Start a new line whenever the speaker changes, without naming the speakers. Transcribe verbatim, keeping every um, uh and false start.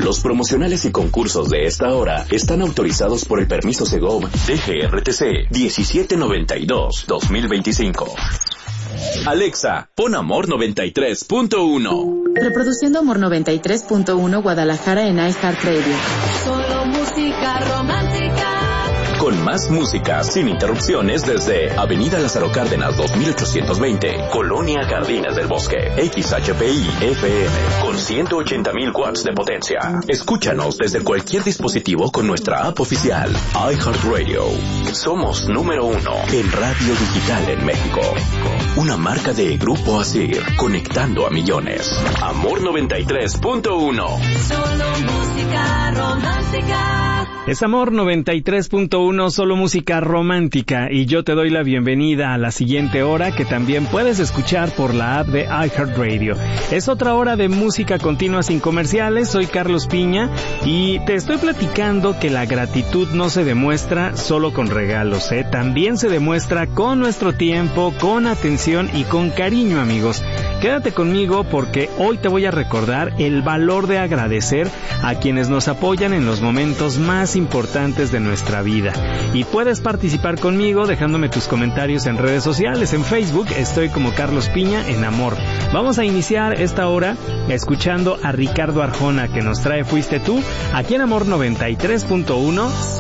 Los promocionales y concursos de esta hora están autorizados por el permiso Segov D G R T C diecisiete noventa y dos dos mil veinticinco. Alexa, pon Amor noventa y tres punto uno.
Reproduciendo Amor noventa y tres punto uno Guadalajara en iHeartRadio.
Solo música romántica.
Con más música, sin interrupciones, desde Avenida Lázaro Cárdenas dos mil ochocientos veinte, Colonia Jardines del Bosque, X H P I F M, con ciento ochenta mil watts de potencia. Escúchanos desde cualquier dispositivo con nuestra app oficial, iHeartRadio. Somos número uno en radio digital en México. Una marca de Grupo Asir, conectando a millones. Amor noventa y tres punto uno.
Solo música romántica.
Es Amor noventa y tres punto uno, solo música romántica, y yo te doy la bienvenida a la siguiente hora que también puedes escuchar por la app de iHeartRadio. Es otra hora de música continua sin comerciales. Soy Carlos Piña y te estoy platicando que la gratitud no se demuestra solo con regalos, ¿eh? También se demuestra con nuestro tiempo, con atención y con cariño, amigos. Quédate conmigo porque hoy te voy a recordar el valor de agradecer a quienes nos apoyan en los momentos más importantes de nuestra vida. Y puedes participar conmigo dejándome tus comentarios en redes sociales. En Facebook estoy como Carlos Piña en Amor. Vamos a iniciar esta hora escuchando a Ricardo Arjona, que nos trae Fuiste Tú, aquí en Amor noventa y tres punto uno.